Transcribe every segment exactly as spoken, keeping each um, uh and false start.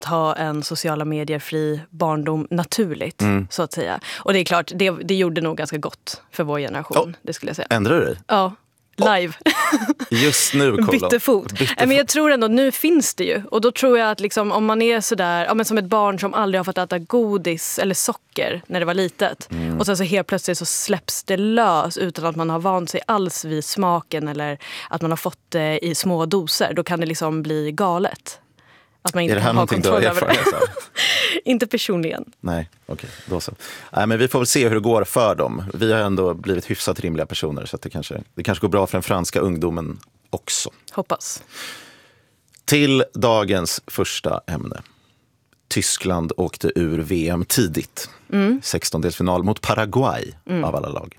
ha en sociala medier-fri barndom naturligt, mm. så att säga. Och det är klart, det, det gjorde nog ganska gott för vår generation, oh. det skulle jag säga. Ändrar du dig? Ja. Live. Oh. Just nu, kolla. Bytte fot. Bytte men jag tror ändå, nu finns det ju. Och då tror jag att liksom, om man är sådär, ja, men som ett barn som aldrig har fått äta godis eller socker när det var litet. Mm. Och sen så helt plötsligt så släpps det lös utan att man har vant sig alls vid smaken eller att man har fått det i små doser. Då kan det liksom bli galet. Att man inte är det här har kontroll över det. Inte personligen. Nej, okej, okay, då så. Nej, men vi får väl se hur det går för dem. Vi har ändå blivit hyfsat rimliga personer, så att det kanske, det kanske går bra för den franska ungdomen också. Hoppas. Till dagens första ämne. Tyskland åkte ur V M tidigt. Mm. sextondelsfinal mot Paraguay mm. av alla lag.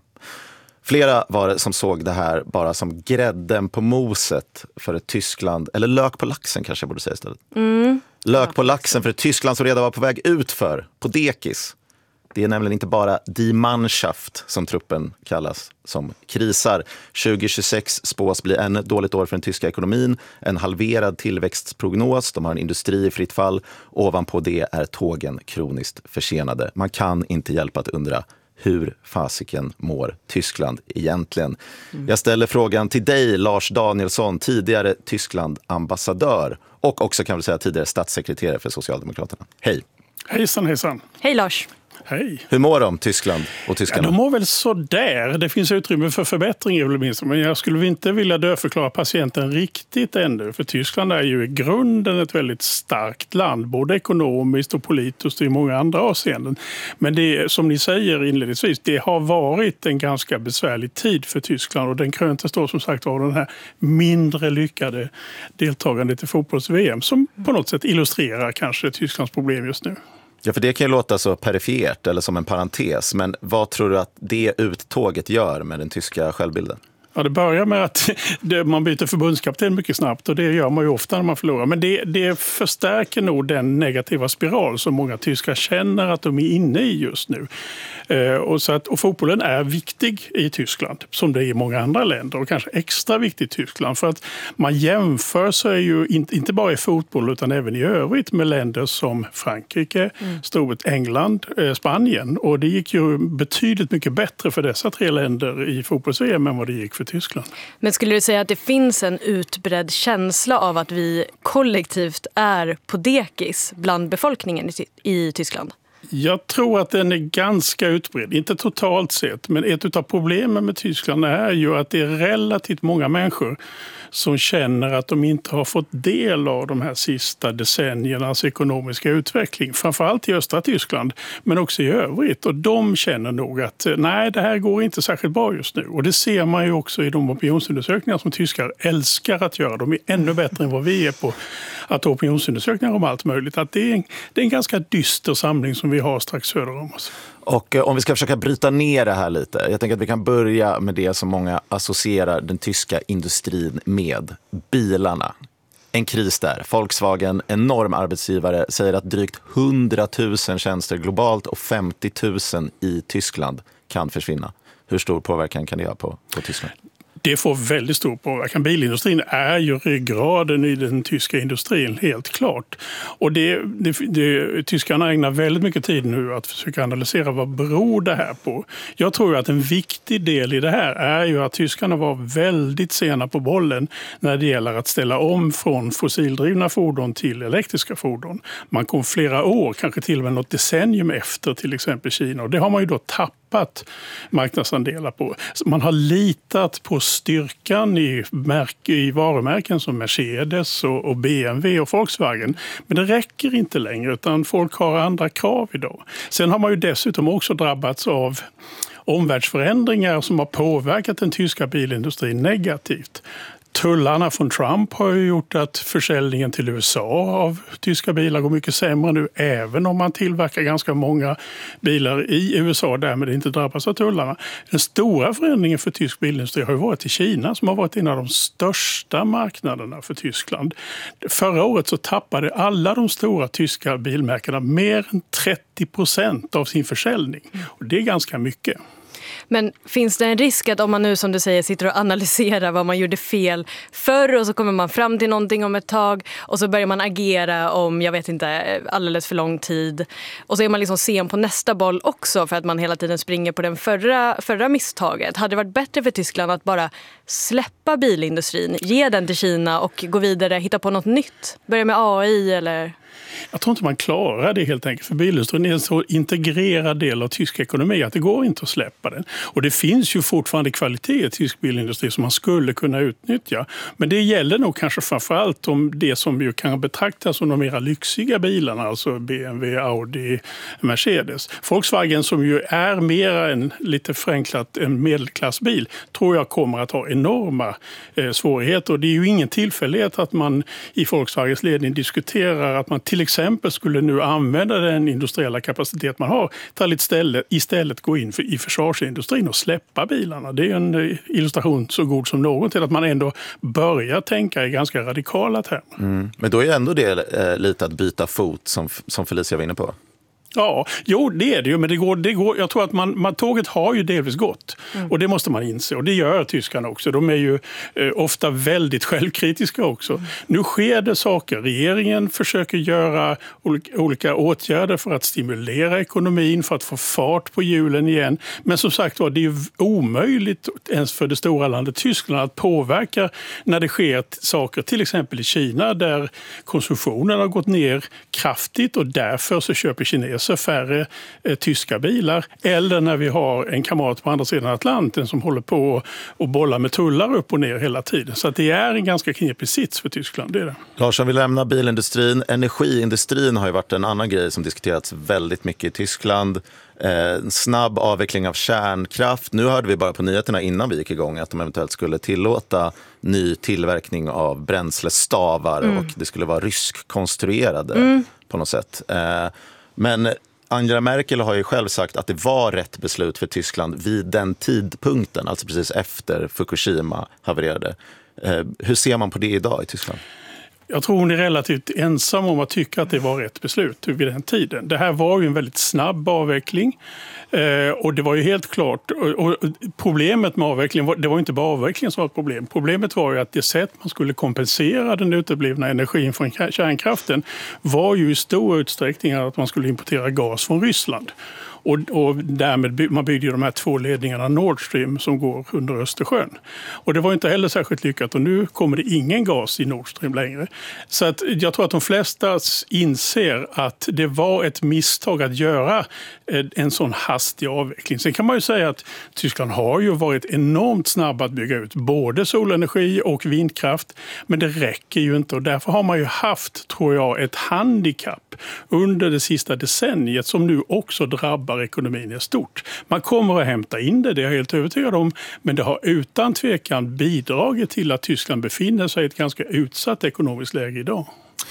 Flera var det som såg det här bara som grädden på moset för ett Tyskland, eller lök på laxen kanske jag borde säga istället. Mm. Lök på laxen för ett Tyskland som redan var på väg ut för, på dekis. Det är nämligen inte bara Die Mannschaft, som truppen kallas, som krisar. tjugo tjugosex spås bli ännu ett dåligt år för den tyska ekonomin. En halverad tillväxtprognos, de har en industri i fritt fall. Ovanpå det är tågen kroniskt försenade. Man kan inte hjälpa att undra, hur fasiken mår Tyskland egentligen? Mm. Jag ställer frågan till dig, Lars Danielsson, tidigare Tyskland-ambassadör och också kan vi säga tidigare statssekreterare för Socialdemokraterna. Hej! Hejsan, hejsan! Hej Lars! Hej. Hur mår de, Tyskland och tyskarna? Ja, de mår väl så där. Det finns utrymme för förbättring, men jag skulle inte vilja dödförklara patienten riktigt ännu. För Tyskland är ju i grunden ett väldigt starkt land, både ekonomiskt och politiskt och i många andra avseenden. Men det, som ni säger inledningsvis, det har varit en ganska besvärlig tid för Tyskland, och den kröntes då som sagt av den här mindre lyckade deltagandet i fotbolls-V M som på något sätt illustrerar kanske Tysklands problem just nu. Ja, för det kan ju låta så perifert eller som en parentes, men vad tror du att det uttåget gör med den tyska självbilden? Ja, det börjar med att det, man byter förbundskapten mycket snabbt, och det gör man ju ofta när man förlorar. Men det, det förstärker nog den negativa spiral som många tyskar känner att de är inne i just nu. Eh, och, så att, och fotbollen är viktig i Tyskland, som det är i många andra länder, och kanske extra viktig i Tyskland. För att man jämför sig ju in, inte bara i fotboll utan även i övrigt med länder som Frankrike, mm. Storbritannien, England, eh, Spanien. Och det gick ju betydligt mycket bättre för dessa tre länder i fotbolls-V M än vad det gick för Tyskland. Men skulle du säga att det finns en utbredd känsla av att vi kollektivt är på dekis bland befolkningen i, i Tyskland? Jag tror att den är ganska utbredd, inte totalt sett, men ett av problemen med Tyskland är ju att det är relativt många människor som känner att de inte har fått del av de här sista decenniernas ekonomiska utveckling, framförallt i östra Tyskland, men också i övrigt. Och de känner nog att nej, det här går inte särskilt bra just nu. Och det ser man ju också i de opinionsundersökningar som tyskar älskar att göra. De är ännu bättre än vad vi är på att opinionsundersökningar om allt möjligt. Att det är en, det är en ganska dyster samling som vi har strax söder om oss. Och eh, om vi ska försöka bryta ner det här lite. Jag tänker att vi kan börja med det som många associerar den tyska industrin med. Bilarna. En kris där. Volkswagen, enorm arbetsgivare, säger att drygt hundratusen tjänster globalt och femtio tusen i Tyskland kan försvinna. Hur stor påverkan kan det ha på, på Tyskland? Det får väldigt stor påverkan. Bilindustrin är ju ryggraden i den tyska industrin, helt klart. Och det, det, det, tyskarna ägnar väldigt mycket tid nu att försöka analysera vad beror det här på. Jag tror att en viktig del i det här är ju att tyskarna var väldigt sena på bollen när det gäller att ställa om från fossildrivna fordon till elektriska fordon. Man kom flera år, kanske till och med något decennium efter till exempel Kina, och det har man ju då tappat marknadsandelar på. Man har litat på styrkan i, märk- i varumärken som Mercedes och, och B M W och Volkswagen. Men det räcker inte längre, utan folk har andra krav idag. Sen har man ju dessutom också drabbats av omvärldsförändringar som har påverkat den tyska bilindustrin negativt. Tullarna från Trump har ju gjort att försäljningen till U S A av tyska bilar går mycket sämre nu, även om man tillverkar ganska många bilar i U S A och därmed inte drabbas av tullarna. Den stora förändringen för tysk bilindustri har ju varit i Kina, som har varit en av de största marknaderna för Tyskland. Förra året så tappade alla de stora tyska bilmärkena mer än trettio procent av sin försäljning, och det är ganska mycket. Men finns det en risk att om man nu som du säger sitter och analyserar vad man gjorde fel förr och så kommer man fram till någonting om ett tag och så börjar man agera om, jag vet inte, alldeles för lång tid och så är man liksom sen på nästa boll också för att man hela tiden springer på den förra, förra misstaget. Hade det varit bättre för Tyskland att bara släppa bilindustrin, ge den till Kina och gå vidare, hitta på något nytt? Börja med A I eller... Jag tror inte man klarar det helt enkelt, för bilindustrin är en så integrerad del av tysk ekonomi att det går inte att släppa den. Och det finns ju fortfarande kvalitet i tysk bilindustri som man skulle kunna utnyttja. Men det gäller nog kanske framförallt om det som ju kan betraktas som de mera lyxiga bilarna, alltså B M W, Audi, Mercedes. Volkswagen som ju är mer än lite förenklat en medelklassbil tror jag kommer att ha enorma eh, svårigheter. Och det är ju ingen tillfällighet att man i Volkswagens ledning diskuterar att man till exempel skulle nu använda den industriella kapacitet man har till istället, istället gå in för, i försvarsindustrin och släppa bilarna. Det är en illustration så god som någon till att man ändå börjar tänka i ganska radikala termer. Mm. Men då är ändå det eh, lite att byta fot som, som Felicia var inne på. Ja, jo det är det ju, men det går, det går, jag tror att man, man, tåget har ju delvis gått mm. och det måste man inse och det gör tyskarna också. De är ju eh, ofta väldigt självkritiska också. Mm. Nu sker det saker. Regeringen försöker göra olika, olika åtgärder för att stimulera ekonomin, för att få fart på hjulen igen. Men som sagt var, det är ju omöjligt ens för det stora landet Tyskland att påverka när det sker saker, till exempel i Kina där konsumtionen har gått ner kraftigt och därför så köper kineser färre eh, tyska bilar, eller när vi har en kamrat på andra sidan Atlanten som håller på och bollar med tullar upp och ner hela tiden. Så att det är en ganska knepig sits för Tyskland. Det är det. Larsson, vi lämnar bilindustrin. Energiindustrin har ju varit en annan grej som diskuterats väldigt mycket i Tyskland. Eh, snabb avveckling av kärnkraft. Nu hörde vi bara på nyheterna innan vi gick igång att de eventuellt skulle tillåta ny tillverkning av bränslestavar mm. och det skulle vara ryskkonstruerade mm. på något sätt. Eh, Men Angela Merkel har ju själv sagt att det var rätt beslut för Tyskland vid den tidpunkten, alltså precis efter Fukushima havererade. Eh, hur ser man på det idag i Tyskland? Jag tror hon är relativt ensam om att tycka att det var rätt beslut vid den tiden. Det här var ju en väldigt snabb avveckling eh, och det var ju helt klart. Och, och problemet med avvecklingen, var, det var inte bara avvecklingen som var ett problem. Problemet var ju att det sätt man skulle kompensera den uteblivna energin från kärnkraften var ju i stor utsträckning att man skulle importera gas från Ryssland. Och, och därmed by, man byggde ju de här två ledningarna Nord Stream som går under Östersjön. Och det var inte heller särskilt lyckat och nu kommer det ingen gas i Nord Stream längre. Så att jag tror att de flesta inser att det var ett misstag att göra en sån hastig avveckling. Sen kan man ju säga att Tyskland har ju varit enormt snabb att bygga ut både solenergi och vindkraft. Men det räcker ju inte och därför har man ju haft, tror jag, ett handikapp under det sista decenniet som nu också drabbar ekonomin är stort. Man kommer att hämta in det, det är jag helt övertygad om, men det har utan tvekan bidragit till att Tyskland befinner sig i ett ganska utsatt ekonomiskt läge idag.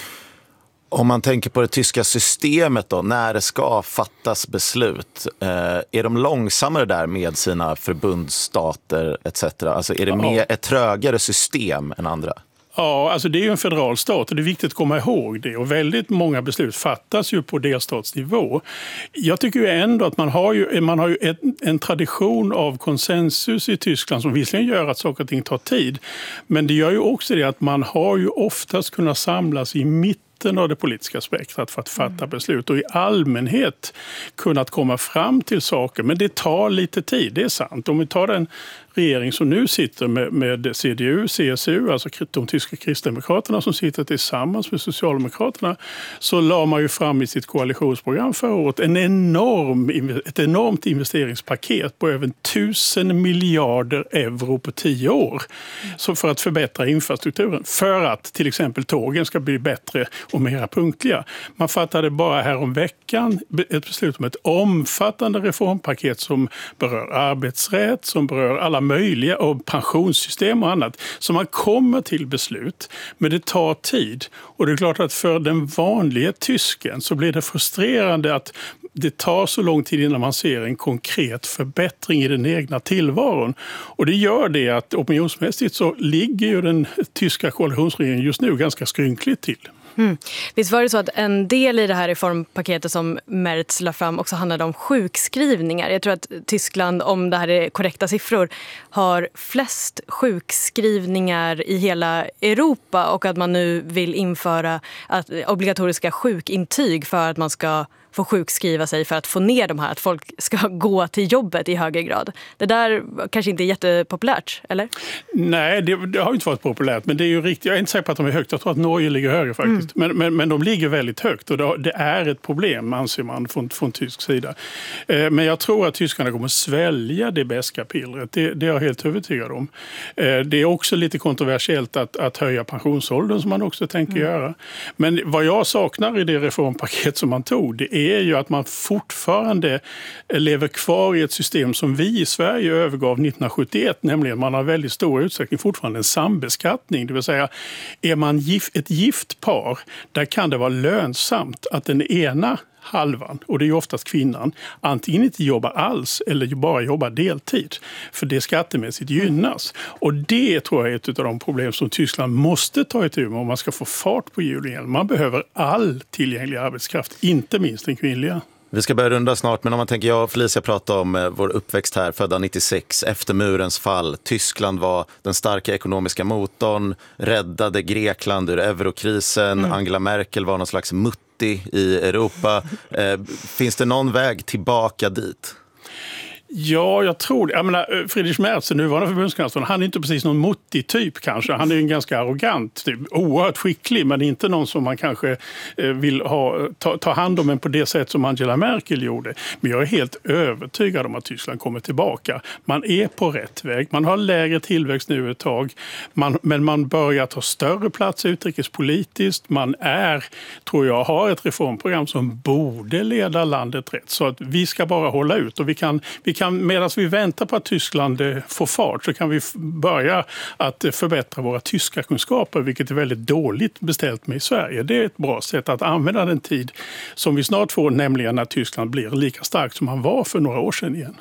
Om man tänker på det tyska systemet då, när det ska fattas beslut, eh, är de långsammare där med sina förbundsstater et cetera? Alltså är det mer ett trögare system än andra? Ja, alltså det är ju en federal stat och det är viktigt att komma ihåg det. Och väldigt många beslut fattas ju på delstatsnivå. Jag tycker ju ändå att man har ju, man har ju ett, en tradition av konsensus i Tyskland som visserligen gör att saker och ting tar tid. Men det gör ju också det att man har ju oftast kunnat samlas i mitten av det politiska spektrat för att fatta beslut och i allmänhet kunnat komma fram till saker. Men det tar lite tid, det är sant. Om vi tar den regering som nu sitter med, med C D U, C S U, alltså de tyska kristdemokraterna som sitter tillsammans med Socialdemokraterna, så la man ju fram i sitt koalitionsprogram förra året en enorm, ett enormt investeringspaket på över tusen miljarder euro på tio år så för att förbättra infrastrukturen. För att till exempel tågen ska bli bättre och mera punktliga. Man fattade bara här om veckan ett beslut om ett omfattande reformpaket som berör arbetsrätt, som berör alla möjliga och pensionssystem och annat. Så man kommer till beslut, men det tar tid. Och det är klart att för den vanliga tysken så blir det frustrerande att det tar så lång tid innan man ser en konkret förbättring i den egna tillvaron. Och det gör det att opinionsmässigt så ligger ju den tyska koalitionsregeringen just nu ganska skrynkligt till. Mm. Visst var det så att en del i det här reformpaketet som Merz la fram också handlade om sjukskrivningar. Jag tror att Tyskland, om det här är korrekta siffror, har flest sjukskrivningar i hela Europa och att man nu vill införa att obligatoriska sjukintyg för att man ska få sjukskriva sig för att få ner de här, att folk ska gå till jobbet i högre grad. Det där kanske inte är jättepopulärt, eller? Nej, det, det har inte varit populärt, men det är ju riktigt. Jag är inte säker på att de är högt. Jag tror att Norge ligger högre faktiskt. Mm. Men, men, men de ligger väldigt högt och det, det är ett problem, anser man från, från tysk sida. Eh, men jag tror att tyskarna kommer svälja det beska pillret. Det, det är jag helt övertygad om. Eh, det är också lite kontroversiellt att, att höja pensionsåldern som man också tänker mm. göra. Men vad jag saknar i det reformpaket som man tog, det är är ju att man fortfarande lever kvar i ett system som vi i Sverige övergav nittonhundrasjuttioett, nämligen man har väldigt stor utsträckning fortfarande en sambeskattning. Det vill säga, är man gift, ett gift par, där kan det vara lönsamt att den ena halvan, och det är ju oftast kvinnan, antingen inte jobbar alls eller bara jobbar deltid. För det skattemässigt gynnas. Och det tror jag är ett av de problem som Tyskland måste ta itu med om man ska få fart på hjulen igen. Man behöver all tillgänglig arbetskraft, inte minst den kvinnliga. Vi ska börja runda snart, men om man tänker, jag och Felicia pratade om eh, vår uppväxt här, födda nittiosex, efter murens fall. Tyskland var den starka ekonomiska motorn, räddade Grekland ur eurokrisen, mm. Angela Merkel var någon slags mutti i Europa. Eh, finns det någon väg tillbaka dit? Ja, jag tror det. Jag menar, Friedrich Merz, nuvarande förbundskansler, han är inte precis någon muttig typ kanske. Han är en ganska arrogant typ, oerhört skicklig, men inte någon som man kanske vill ha, ta, ta hand om en på det sätt som Angela Merkel gjorde. Men jag är helt övertygad om att Tyskland kommer tillbaka. Man är på rätt väg. Man har lägre tillväxt nu ett tag, man, men man börjar ta större plats utrikespolitiskt. Man är, tror jag, har ett reformprogram som borde leda landet rätt. Så att vi ska bara hålla ut och vi kan, vi kan medan vi väntar på att Tyskland får fart så kan vi börja att förbättra våra tyska kunskaper, vilket är väldigt dåligt beställt med i Sverige. Det är ett bra sätt att använda den tid som vi snart får, nämligen när Tyskland blir lika starkt som han var för några år sedan igen.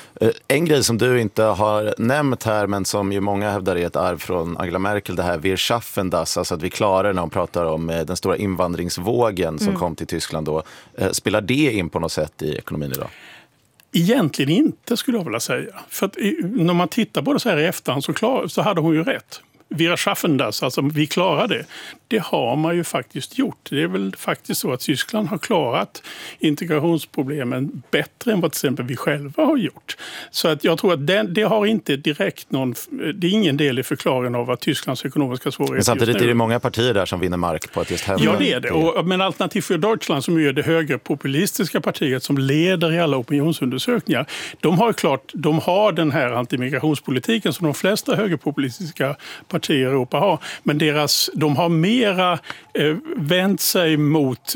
En grej som du inte har nämnt här, men som ju många hävdar är ett arv från Angela Merkel, det här Wir schaffen das, alltså att vi klarar när hon pratar om den stora invandringsvågen som mm. kom till Tyskland då. Spelar det in på något sätt i ekonomin idag? Egentligen inte, skulle jag vilja säga. För att när man tittar på det så här i efterhand så, klar, så hade hon ju rätt. Wir schaffen das, alltså vi klarar det. Det har man ju faktiskt gjort. Det är väl faktiskt så att Tyskland har klarat integrationsproblemen bättre än vad till exempel vi själva har gjort. Så att jag tror att det, det har inte direkt någon, det är ingen del i förklaringen av vad Tysklands ekonomiska svårigheter. Men samtidigt är det många partier där som vinner mark på att just hävda. Ja, det är det. Och, men Alternativ för Deutschland, som är det högerpopulistiska partiet som leder i alla opinionsundersökningar, de har klart, de har den här antimigrationspolitiken som de flesta högerpopulistiska partier i Europa har, men deras, de har mera eh, vänt sig mot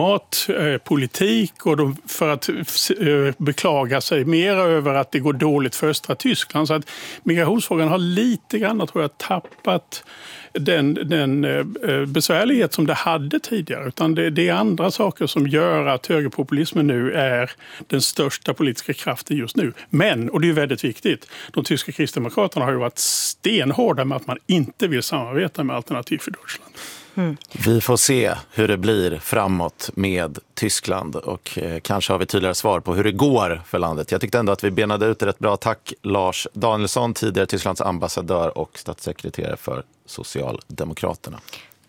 klimatpolitik eh, och de, för att eh, beklaga sig mera över att det går dåligt för östra Tyskland. Så att migrationsfrågan har lite grann, tror jag, tappat den, den eh, besvärlighet som det hade tidigare. Utan det, det är andra saker som gör att högerpopulismen nu är den största politiska kraften just nu. Men, och det är väldigt viktigt, de tyska kristdemokraterna har ju varit stenhårda med att man inte vill samarbeta med Alternativ för Deutschland. Mm. Vi får se hur det blir framåt med Tyskland och eh, kanske har vi tydligare svar på hur det går för landet. Jag tyckte ändå att vi benade ut det rätt bra. Tack Lars Danielsson, tidigare Tysklands ambassadör och statssekreterare för Socialdemokraterna.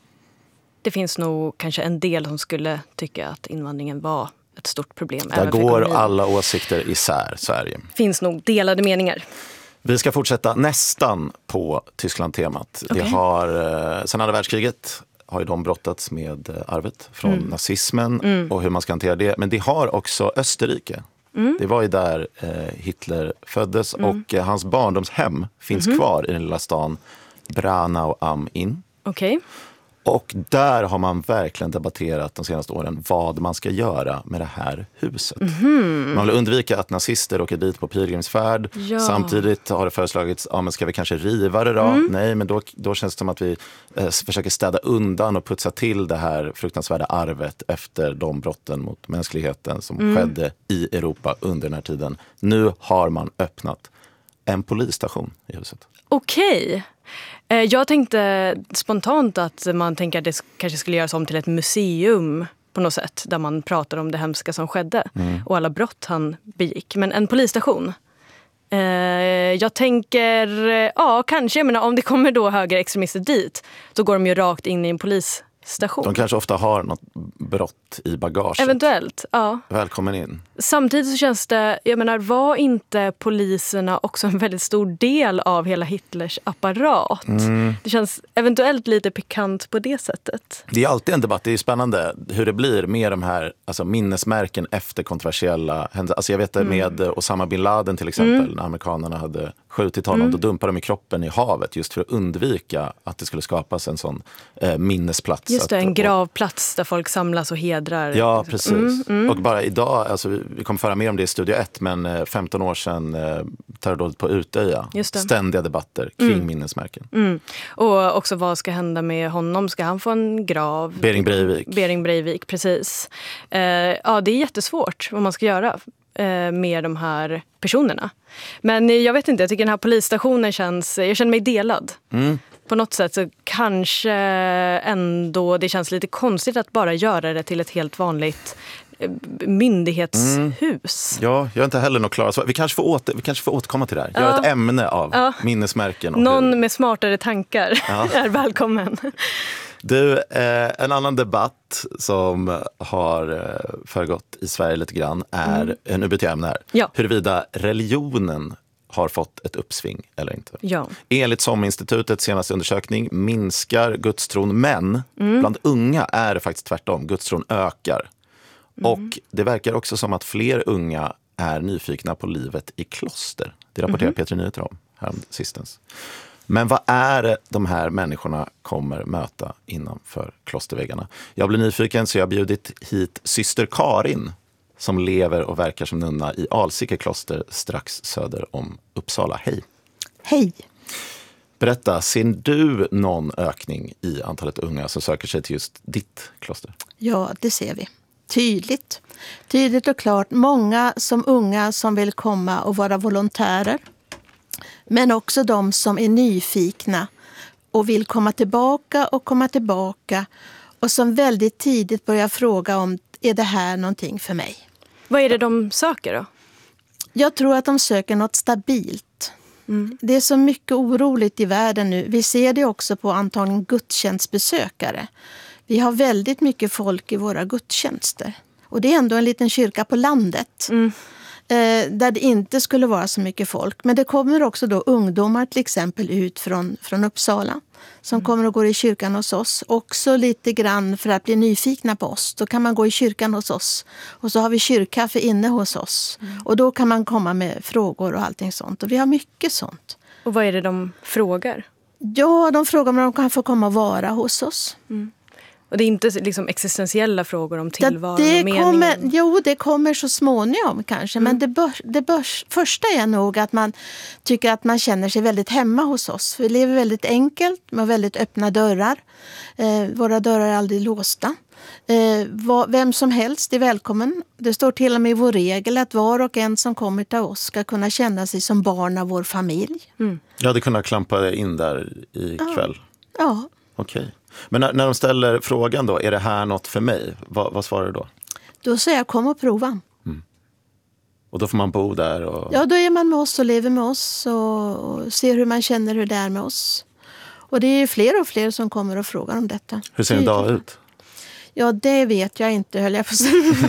Det finns nog kanske en del som skulle tycka att invandringen var ett stort problem. Där går alla åsikter isär, Sverige. Finns nog delade meningar. Vi ska fortsätta nästan på Tyskland-temat. Okay. Det har, sedan andra världskriget har ju de brottats med arvet från mm. nazismen mm. och hur man ska hantera det. Men det har också Österrike. Mm. Det var ju där eh, Hitler föddes mm. och eh, hans barndomshem finns mm. kvar i den lilla stan Branau am Inn. Okej. Okay. Och där har man verkligen debatterat de senaste åren vad man ska göra med det här huset. Mm-hmm. Man vill undvika att nazister åker dit på pilgrimsfärd. Ja. Samtidigt har det föreslagits, ja men ska vi kanske riva det då? Mm. Nej, men då, då känns det som att vi eh, försöker städa undan och putsa till det här fruktansvärda arvet efter de brotten mot mänskligheten som mm. skedde i Europa under den här tiden. Nu har man öppnat en polisstation i huset. Okej. Eh, Jag tänkte spontant att man tänker att det kanske skulle göras om till ett museum på något sätt. Där man pratar om det hemska som skedde mm. och alla brott han begick. Men en polisstation. Eh, jag tänker, ja kanske, jag menar, om det kommer då högerextremister dit, då går de ju rakt in i en polisstation. De kanske ofta har något brott i bagaget. Eventuellt, ja. Välkommen in. Samtidigt så känns det, jag menar, var inte poliserna också en väldigt stor del av hela Hitlers apparat? Mm. Det känns eventuellt lite pikant på det sättet. Det är alltid en debatt, det är spännande hur det blir med de här alltså, minnesmärken efter kontroversiella händelser. Alltså jag vet det mm. med Osama bin Laden till exempel, mm. när amerikanerna hade skjutit honom, mm. då dumpade de i kroppen i havet just för att undvika att det skulle skapas en sån eh, minnesplats. Just det, att, en gravplats där folk samlas och hedrar. Ja, precis. Mm, mm. Och bara idag, alltså, vi kommer föra mer om det i Studio ett, men femton år sedan eh, terrordådet på Utöja. Ständiga debatter kring mm. minnesmärken. Mm. Och också vad ska hända med honom? Ska han få en grav? Bering Breivik. Bering Breivik, precis. Eh, ja, det är jättesvårt vad man ska göra eh, med de här personerna. Men jag vet inte, jag tycker den här polisstationen känns, jag känner mig delad. Mm. På något sätt så kanske ändå det känns lite konstigt att bara göra det till ett helt vanligt myndighetshus. Mm. Ja, jag har inte heller något klart svar. Vi kanske får, åter, vi kanske får återkomma till det här. Göra ja. ett ämne av ja. minnesmärken. Och någon hur... med smartare tankar ja. är välkommen. Du, eh, en annan debatt som har eh, föregått i Sverige lite grann är, mm. nu byter jag ämne här, ja. huruvida religionen har fått ett uppsving eller inte. Ja. Enligt SOM-institutets senaste undersökning minskar gudstron, men mm. bland unga är det faktiskt tvärtom. Gudstron ökar. Mm. Och det verkar också som att fler unga är nyfikna på livet i kloster. Det rapporterar mm. P tre Nyheter om här sistens. Men vad är det de här människorna kommer möta innanför klosterväggarna? Jag blir nyfiken, så jag har bjudit hit syster Karin som lever och verkar som nunna i Alsike kloster strax söder om Uppsala. Hej! Hej! Berätta, ser du någon ökning i antalet unga som söker sig till just ditt kloster? Ja, det ser vi. Tydligt. Tydligt och klart. Många som unga som vill komma och vara volontärer. Men också de som är nyfikna och vill komma tillbaka och komma tillbaka. Och som väldigt tidigt börjar fråga om, är det här någonting för mig? Vad är det de söker då? Jag tror att de söker något stabilt. Mm. Det är så mycket oroligt i världen nu. Vi ser det också på antagligen gudstjänstbesökare. Vi har väldigt mycket folk i våra gudstjänster. Och det är ändå en liten kyrka på landet. Mm. Eh, där det inte skulle vara så mycket folk. Men det kommer också då ungdomar till exempel ut från, från Uppsala. Som mm. kommer och går i kyrkan hos oss. Också lite grann för att bli nyfikna på oss. Då kan man gå i kyrkan hos oss. Och så har vi kyrkkaffe inne hos oss. Mm. Och då kan man komma med frågor och allting sånt. Och vi har mycket sånt. Och vad är det de frågar? Ja, de frågar om de kan få komma och vara hos oss. Mm. Och det är inte liksom existentiella frågor om tillvaron det, det och meningen? Kommer, jo, det kommer så småningom kanske. Mm. Men det, bör, det bör, första är nog att man tycker att man känner sig väldigt hemma hos oss. Vi lever väldigt enkelt med väldigt öppna dörrar. Eh, våra dörrar är aldrig låsta. Eh, vad, vem som helst är välkommen. Det står till och med i vår regel att var och en som kommer till oss ska kunna känna sig som barn av vår familj. Mm. Jag hade kunnat klampa in där ikväll. Ja. ja. Okej. Men när, när de ställer frågan då, är det här något för mig? Va, vad svarar du då? Då säger jag, kom och prova. Mm. Och då får man bo där? Och... Ja, då är man med oss och lever med oss och, och ser hur man känner hur det är med oss. Och det är fler och fler som kommer och frågar om detta. Hur ser en dag ut? Ja, det vet jag inte, höll jag på att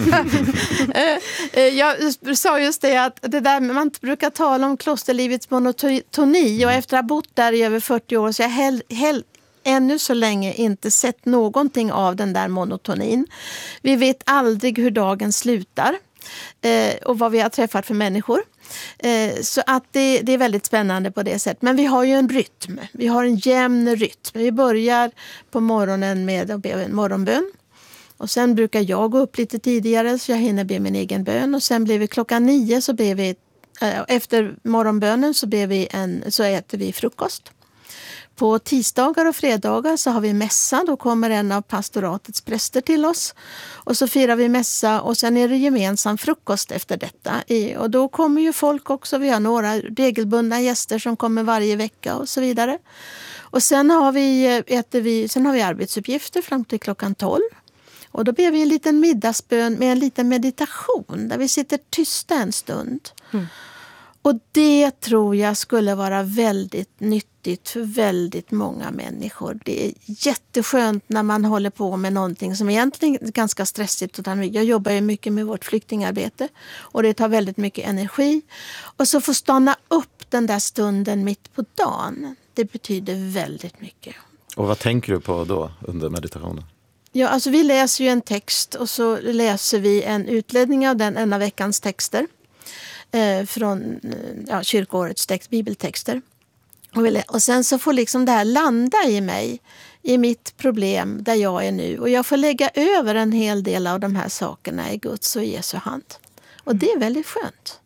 säga. Jag sa just det att det där, man brukar tala om klosterlivets monotoni. Och efter att ha bott där i över fyrtio år så jag hell, hell, ännu så länge inte sett någonting av den där monotonin. Vi vet aldrig hur dagen slutar eh, och vad vi har träffat för människor. Eh, så att det, det är väldigt spännande på det sättet. Men vi har ju en rytm. Vi har en jämn rytm. Vi börjar på morgonen med att be en morgonbön. Och sen brukar jag gå upp lite tidigare så jag hinner be min egen bön. Och sen blir vi klockan nio så ber vi, eh, efter morgonbönen så, ber vi en, så äter vi frukost. På tisdagar och fredagar så har vi mässa. Då kommer en av pastoratets präster till oss. Och så firar vi mässa och sen är det gemensam frukost efter detta. Och då kommer ju folk också. Vi har några regelbundna gäster som kommer varje vecka och så vidare. Och sen har vi, äter vi, sen har vi arbetsuppgifter fram till klockan tolv. Och då ber vi en liten middagsbön med en liten meditation där vi sitter tysta en stund. Mm. Och det tror jag skulle vara väldigt nyttigt för väldigt många människor. Det är jätteskönt när man håller på med någonting som egentligen är ganska stressigt. Jag jobbar ju mycket med vårt flyktingarbete och det tar väldigt mycket energi. Och så få stanna upp den där stunden mitt på dagen, det betyder väldigt mycket. Och vad tänker du på då under meditationen? Ja, alltså vi läser ju en text och så läser vi en utläggning av den en av veckans texter. Eh, från ja, kyrkoårets text, bibeltexter. Och, vi, och sen så får liksom det här landa i mig, i mitt problem där jag är nu. Och jag får lägga över en hel del av de här sakerna i Guds och Jesu hand. Och det är väldigt skönt.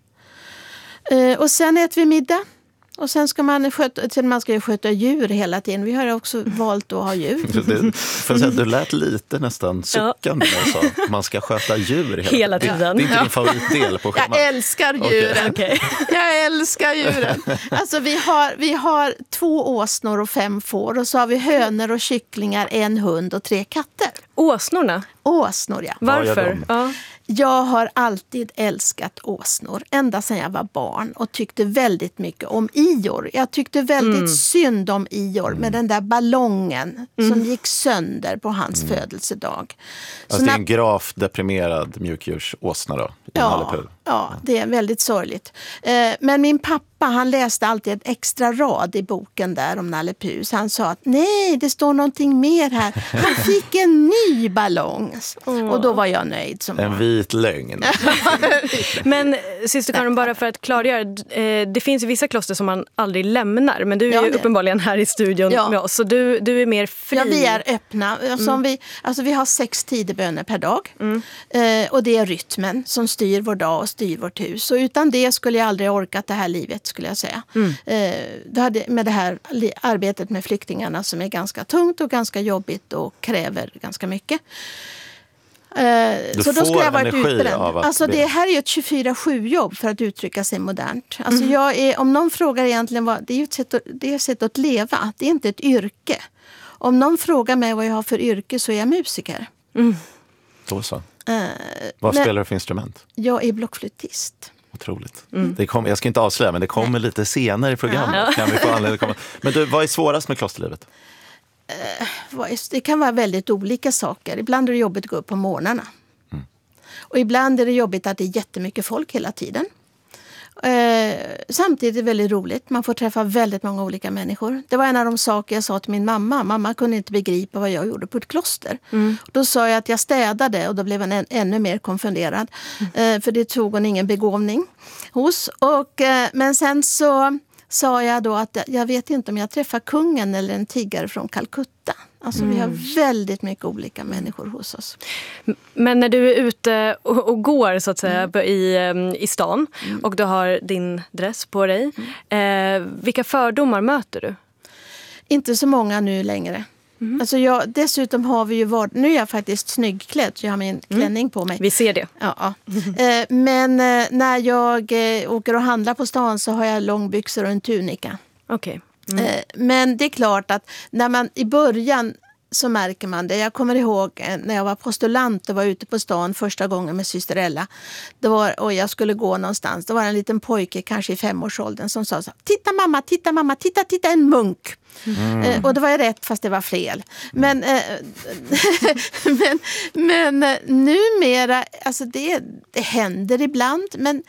Eh, och sen äter vi middag. Och sen ska man sköta, man ska ju sköta djur hela tiden. Vi har också valt att ha djur. Det, för att säga, du lät lite nästan suckande när jag sa man ska sköta djur hela, hela tiden. Det är inte din favoritdel på schemat. Jag älskar djuren. Okay. Jag älskar djuren. Alltså vi har, vi har två åsnor och fem får. Och så har vi hönor och kycklingar, en hund och tre katter. Åsnorna? Åsnor, ja. Varför? Ja. Jag har alltid älskat åsnor, ända sedan jag var barn och tyckte väldigt mycket om Ior. Jag tyckte väldigt mm. synd om Ior med den där ballongen mm. som gick sönder på hans mm. födelsedag. Alltså så det är när... en gravt deprimerad mjukdjursåsna då? Ja, ja, det är väldigt sorgligt. Men min pappa, han läste alltid en extra rad i boken där om Nalle Puh. Han sa att nej, det står någonting mer här. Han fick en ny ballong. Mm. Och då var jag nöjd som en barn. Vit lögn. Men syster Karin, bara för att klargöra, det finns ju vissa kloster som man aldrig lämnar, men du är ja, ju uppenbarligen här i studion ja. med oss, så du, du är mer fri. Ja, vi är öppna. Alltså, mm. vi, alltså, vi har sex tideböner per dag mm. eh, och det är rytmen som styr vår dag och styr vårt hus. Och utan det skulle jag aldrig orkat det här livet, skulle jag säga. Mm. Eh, det hade, med det här arbetet med flyktingarna som är ganska tungt och ganska jobbigt och kräver ganska mycket. Du så då skulle jag varit utbränd. Alltså det här är ju ett tjugofyra sju jobb för att uttrycka sig modernt. Alltså mm. jag är, om någon frågar egentligen vad, det är ju ett sätt, att, det är ett sätt att leva, det är inte ett yrke. Om någon frågar mig vad jag har för yrke så är jag musiker. Mm. Då så. Uh, vad spelar du för instrument? Jag är blockflöjtist. Otroligt. Mm. Det kom, jag ska inte avslöja, men det kommer Nej. lite senare i programmet. Ja. Kan vi få anledning att komma. Men du, vad är svårast med klosterlivet? Det kan vara väldigt olika saker. Ibland är det jobbigt att gå upp på morgnarna. Mm. Och ibland är det jobbigt att det är jättemycket folk hela tiden. Eh, samtidigt är det väldigt roligt. Man får träffa väldigt många olika människor. Det var en av de saker jag sa till min mamma. Mamma kunde inte begripa vad jag gjorde på ett kloster. Mm. Då sa jag att jag städade och då blev hon än, ännu mer konfunderad. Mm. Eh, för det tog hon ingen begåvning hos. Och, eh, men sen så... sa jag då att jag vet inte om jag träffar kungen eller en tiggare från Calcutta. Alltså mm. vi har väldigt mycket olika människor hos oss. Men när du är ute och, och går så att säga mm. i, i stan mm. och du har din dress på dig. Mm. Eh, vilka fördomar möter du? Inte så många nu längre. Mm. Alltså jag, dessutom har vi ju varit, nu är jag faktiskt snyggklädd så jag har min klänning mm. på mig. Vi ser det. Ja, ja. Eh, men eh, när jag eh, åker och handlar på stan så har jag långbyxor och en tunika. Okej. Okay. Mm. Eh, men det är klart att när man i början så märker man det. Jag kommer ihåg eh, när jag var postulant och var ute på stan första gången med syster Ella. Det var, och jag skulle gå någonstans. Det var en liten pojke, kanske i femårsåldern, som sa så här, titta mamma, titta mamma, titta, titta en munk. Mm. Eh, och det var ju rätt fast det var fel. Men, eh, men, men eh, numera, alltså det, det händer ibland, men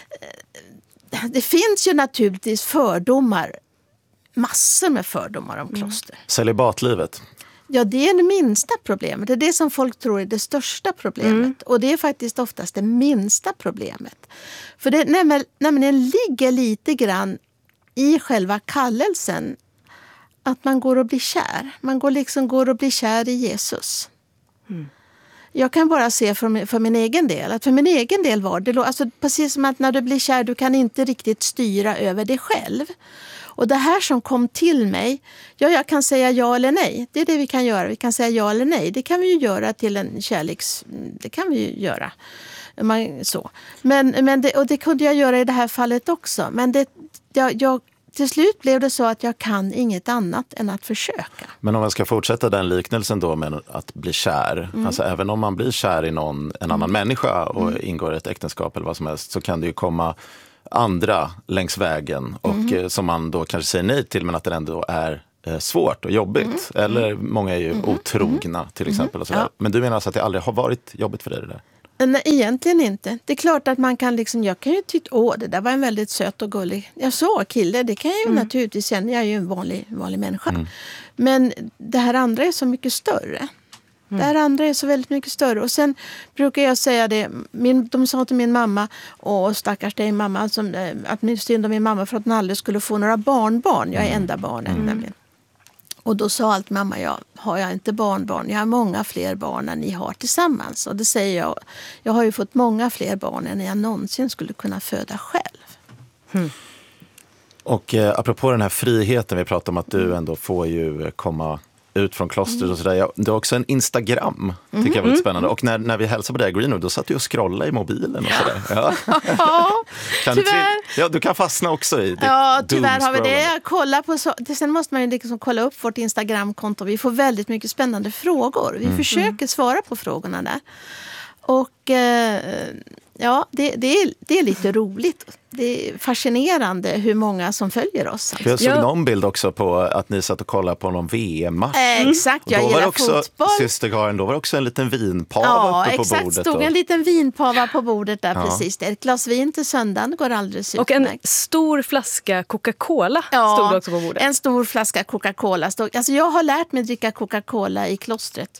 eh, det finns ju naturligtvis fördomar, massor med fördomar om kloster. Mm. Celibatlivet. Ja, det är det minsta problemet. Det är det som folk tror är det största problemet. Mm. Och det är faktiskt oftast det minsta problemet. För det nämligen, nämligen ligger lite grann i själva kallelsen att man går och blir kär. Man går liksom går och blir kär i Jesus. Mm. Jag kan bara se för min, för min egen del. Att för min egen del var det alltså precis som att när du blir kär, du kan inte riktigt styra över dig själv. Och det här som kom till mig, ja, jag kan säga ja eller nej. Det är det vi kan göra. Vi kan säga ja eller nej. Det kan vi ju göra till en kärleks... Det kan vi ju göra. Man, så. Men, men det, och det kunde jag göra i det här fallet också. Men det, jag, jag, till slut blev det så att jag kan inget annat än att försöka. Men om man ska fortsätta den liknelsen då med att bli kär. Mm. Alltså även om man blir kär i någon, en annan mm. människa och mm. ingår i ett äktenskap eller vad som helst, så kan det ju komma andra längs vägen och mm. som man då kanske säger nej till, men att det ändå är eh, svårt och jobbigt. Mm. Eller många är ju mm. otrogna till exempel. Och sådär. Ja. Men du menar alltså att det aldrig har varit jobbigt för dig det där? Nej, egentligen inte. Det är klart att man kan liksom, jag kan ju tycka, åh, det där var en väldigt söt och gullig. Jag så kille, det kan jag ju mm. naturligtvis känna, jag är ju en vanlig, vanlig människa. Mm. Men det här andra är så mycket större. Mm. Det här andra är så väldigt mycket större. Och sen brukar jag säga det, min, de sa till min mamma, åh stackars dig mamma, alltså, att min synd om min mamma för att hon aldrig skulle få några barnbarn. Jag är enda barnen mm. nämligen. Och då sa allt mamma, jag har jag inte barnbarn, jag har många fler barn än ni har tillsammans. Och det säger jag, jag har ju fått många fler barn än jag någonsin skulle kunna föda själv. Mm. Och eh, apropå den här friheten, vi pratar om att du ändå får ju komma ut från klostret och sådär. Du har också en Instagram, tycker mm. jag var lite spännande. Och när, när vi hälsade på dig, Greenwood, då satt du och scrollade i mobilen och sådär. Ja, ja kan tyvärr. Du, ja, du kan fastna också i det. Ja, tyvärr har vi det. Jag kollar på så, sen måste man ju liksom kolla upp vårt Instagramkonto. Vi får väldigt mycket spännande frågor. Vi mm. försöker svara på frågorna där. Och eh, ja, det, det, är, det är lite roligt. Det är fascinerande hur många som följer oss. Jag såg någon bild också på att ni satt och kollade på någon V M-match. Eh, exakt, jag gillar fotboll. Syster Karin, då var det också en liten vinpava ja, uppe på exakt, bordet. Ja, stod och... en liten vinpava på bordet där ja. precis. Ett glas vin till söndagen går alldeles utmärkt. Och en stor flaska Coca-Cola ja, stod också på bordet. En stor flaska Coca-Cola stod. Alltså jag har lärt mig dricka Coca-Cola i klostret.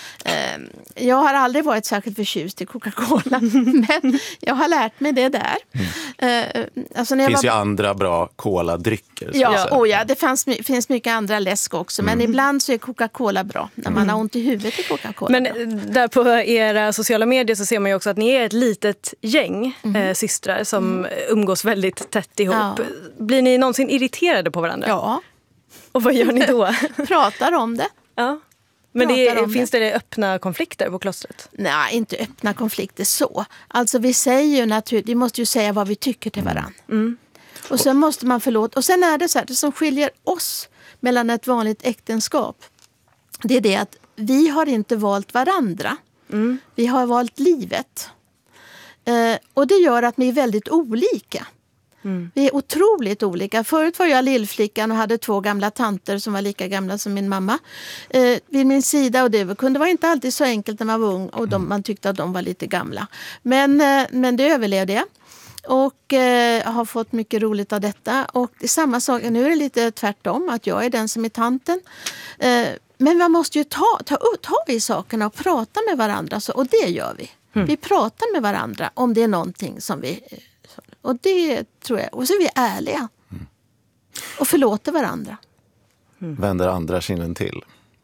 Jag har aldrig varit särskilt förtjust i Coca-Cola, men jag har lärt mig det där. Mm. Alltså när det finns var... ju andra bra cola-drycker. Ja, oh ja, det fanns, finns mycket andra läsk också, men mm. ibland så är Coca-Cola bra. När man mm. har ont i huvudet är Coca-Cola men bra. Där på era sociala medier så ser man ju också att ni är ett litet gäng mm. äh, systrar som mm. umgås väldigt tätt ihop. Ja. Blir ni någonsin irriterade på varandra? Ja. Och vad gör ni då? Pratar om det. Ja. Men det är, finns det. det öppna konflikter på klostret? Nej, inte öppna konflikter så. Alltså vi säger ju naturligtvis, vi måste ju säga vad vi tycker till varandra. Mm. Och sen måste man förlåta. Och sen är det så här, det som skiljer oss mellan ett vanligt äktenskap, det är det att vi har inte valt varandra. Mm. Vi har valt livet. Eh, och det gör att vi är väldigt olika. Mm. Vi är otroligt olika. Förut var jag lillflickan och hade två gamla tanter som var lika gamla som min mamma eh, vid min sida. Och det kunde vara inte alltid så enkelt när man var ung och de, man tyckte att de var lite gamla. Men, eh, men det överlevde jag. Och eh, har fått mycket roligt av detta. Och det är samma sak, nu är det lite tvärtom, att jag är den som är tanten. Eh, men man måste ju ta, ta, ta i sakerna och prata med varandra. Så, och det gör vi. Mm. Vi pratar med varandra om det är någonting som vi... Och det tror jag. Och så är vi ärliga. Mm. Och förlåter varandra. Mm. Vänder andra kinden till?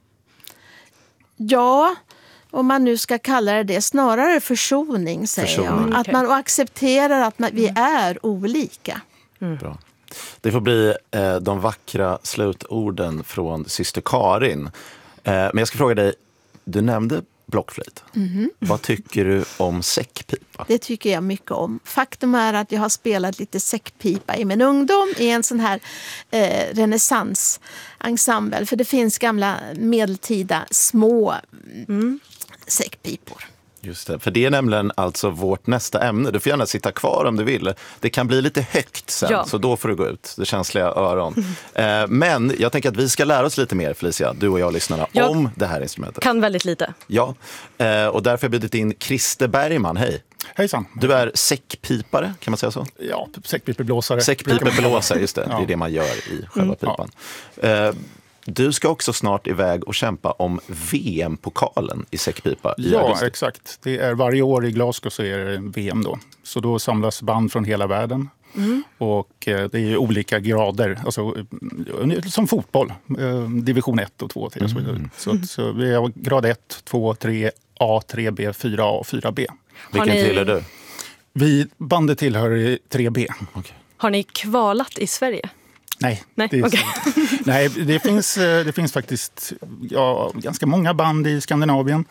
Ja, om man nu ska kalla det det. Snarare försoning, säger försoning. jag. Att man accepterar att man, vi är olika. Mm. Bra. Det får bli eh, de vackra slutorden från syster Karin. Eh, men jag ska fråga dig, du nämnde blockflöjt. Mm-hmm. Vad tycker du om säckpipa? Det tycker jag mycket om. Faktum är att jag har spelat lite säckpipa i min ungdom i en sån här eh, renässansensemble. För det finns gamla medeltida små mm. säckpipor. Just det, för det är nämligen alltså vårt nästa ämne. Du får gärna sitta kvar om du vill. Det kan bli lite högt sen, ja. Så då får du gå ut. Det känsliga öron. Mm. Eh, men jag tänker att vi ska lära oss lite mer, Felicia, du och jag lyssnarna, jag om det här instrumentet. Kan väldigt lite. Ja, eh, och därför har jag bjudit in Christer Bergman. Hej. Hejsan. Du är säckpipare, kan man säga så? Ja, säckpipeblåsare. Säckpipeblåsare, just det. Ja. Det är det man gör i själva mm. pipan. Ja. Eh, Du ska också snart iväg och kämpa om V M-pokalen i säckpipa. I ja, augusti. Exakt. Det är varje år i Glasgow så är det V M då. Så då samlas band från hela världen. Mm. Och det är olika grader, alltså, som fotboll. Division ett och två. Till, mm. Mm. Så, så vi har grad ett, två, tre, A, tre B, fyra A och fyra B. Vilken ni... tillhör du? Vi bandet tillhör tre B. Okay. Har ni kvalat i Sverige? Nej, Nej, det, är, okay. nej det, finns, det finns faktiskt ja, ganska många band i Skandinavien.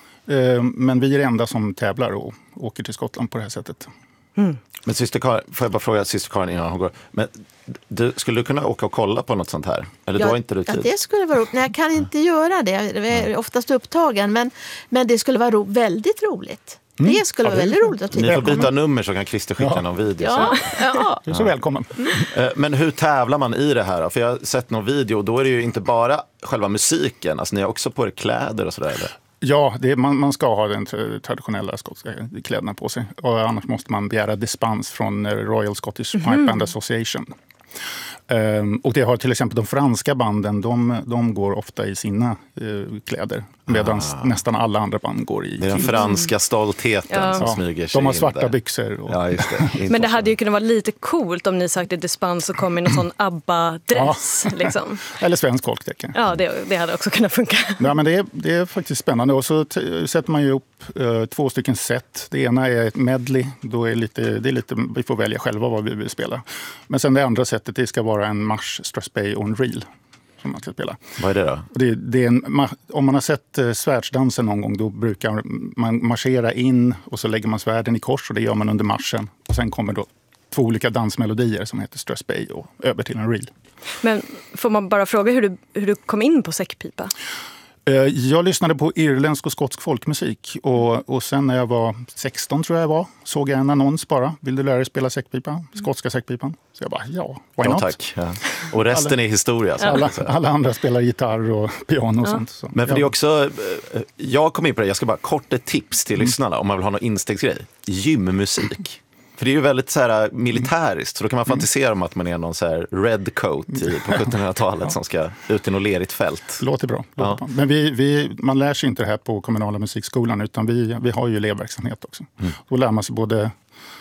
Men vi är det enda som tävlar och åker till Skottland på det här sättet. Mm. Men syster Karin, får jag bara fråga syster Karin innan hon går. Men du, skulle du kunna åka och kolla på något sånt här? Eller ja, då har inte du tid? Ja, det skulle vara roligt. Nej, jag kan inte göra det. Jag är oftast upptagen. Men, men det skulle vara ro- väldigt roligt. Mm. Det skulle ja, vara väldigt roligt att titta. Ni får byta nummer så kan Christer skicka ja. någon video. Ja. Ja. Du är så välkommen. Mm. Men hur tävlar man i det här? För jag har sett någon video och då är det ju inte bara själva musiken. Alltså ni har också på er kläder och sådär. Eller? Ja, det är, man, man ska ha den traditionella skotska kläderna på sig. Och annars måste man begära dispens från Royal Scottish Pipe mm. Band Association. Um, och det har till exempel de franska banden, de, de går ofta i sina uh, kläder. Medan ah. nästan alla andra band går i... Det är den franska stoltheten ja. som ja, smyger sig de har svarta där. byxor. Och... Ja, just det. Men det hade ju kunnat vara lite coolt om ni sökte dispens och kom i någon sån ABBA-dress. Ja. Liksom. Eller svensk folkdräkt. Ja, det, det hade också kunnat funka. Ja, men det, är, det är faktiskt spännande. Och så t- sätter man ju upp uh, två stycken set. Det ena är ett medley. Då är lite, det är lite, vi får välja själva vad vi vill spela. Men sen det andra setet, det ska vara en marsch, strathspey och en reel som man ska spela. Vad är det då? Det, det är en, om man har sett uh, svärdsdansen någon gång, då brukar man marschera in och så lägger man svärden i kors och det gör man under marschen. Och sen kommer då två olika dansmelodier som heter strathspey och över till en reel. Men får man bara fråga hur du, hur du kom in på säckpipa? Jag lyssnade på irländsk och skotsk folkmusik och, och sen när jag var sexton tror jag var såg jag en annons bara. Vill du lära dig spela säckpipa? Skotska säckpipan. Så jag bara, ja, why ja, not? Tack. Ja. Och resten alla, är historia. Så. Alla, alla andra spelar gitarr och piano och ja. sånt. Så. Men för ja. det är också, jag kom in på det, jag ska bara kort ett tips till mm. lyssnarna om man vill ha någon instegsgrej. Gymmusik. För det är ju väldigt så här militäriskt, så då kan man fantisera om att man är någon så här redcoat i, på sjuttonhundratalet ja. som ska ut i något lerigt fält. Låter bra. Låter ja. bra. Men vi, vi, man lär sig inte det här på kommunala musikskolan, utan vi, vi har ju elevverksamhet också. Mm. Då lär man sig både...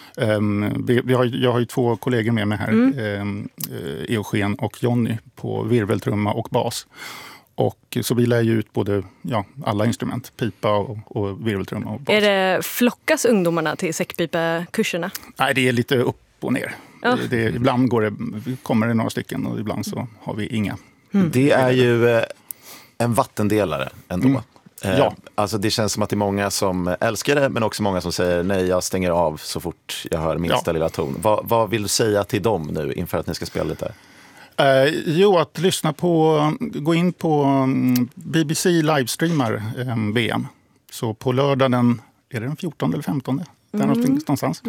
Um, vi, vi har, jag har ju två kollegor med mig här, mm. um, Eugen och Jonny på virveltrumma och bas. Och så vi lär ju ut både ja, alla instrument, pipa och, och virveltrumma och bas. Är det flockas ungdomarna till säckpipa-kurserna? Nej, det är lite upp och ner. Ja. Det, det, ibland går det, kommer det några stycken och ibland så har vi inga. Mm. Det är ju en vattendelare ändå. Mm. Ja. Alltså det känns som att det är många som älskar det, men också många som säger nej, jag stänger av så fort jag hör minsta ja. lilla ton. Vad, vad vill du säga till dem nu inför att ni ska spela lite? Eh, jo, att lyssna på, gå in på um, B B C livestreamar um, V M. Så på lördag den, är det den fjortonde eller femtonde? Mm. Där någonstans.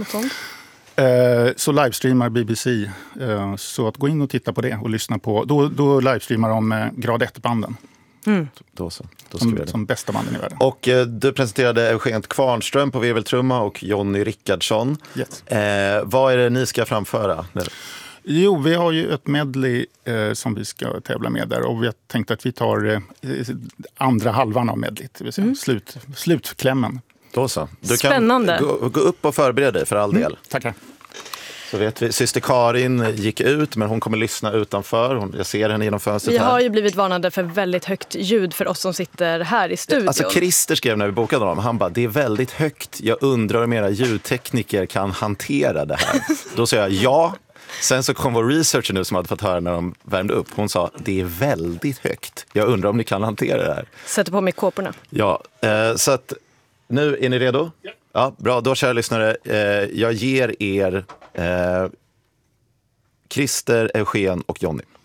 Eh, så livestreamar B B C. Eh, så att gå in och titta på det och lyssna på, då, då livestreamar de eh, grad ett-banden. Mm. Då så. Då ska som, vi som bästa banden i världen. Och eh, du presenterade Eugen Kvarnström på virveltrumma och Jonny Rickardsson. Yes. Eh, vad är det ni ska framföra? Jo, vi har ju ett medley eh, som vi ska tävla med där och vi har tänkt att vi tar eh, andra halvan av medleyt, det vill säga mm. slut, slutklämmen. Då så. Du Spännande. kan gå, gå upp och förbereda dig för all del. Mm. Tackar. Så vet vi, syster Karin gick ut, men hon kommer lyssna utanför. Hon, jag ser henne genom fönstret Vi här. har ju blivit varnade för väldigt högt ljud för oss som sitter här i studion. Alltså Christer skrev när vi bokade honom, han bara, det är väldigt högt. Jag undrar om era ljudtekniker kan hantera det här. Då sa jag ja. Sen så kom vår researcher nu som hade fått höra när de värmde upp. Hon sa, det är väldigt högt. Jag undrar om ni kan hantera det här. Sätter på mig kåporna. Ja, eh, så att nu är ni redo? Ja. Ja, bra, då kära lyssnare, eh, jag ger er eh, Christer, Eugen och Jonny.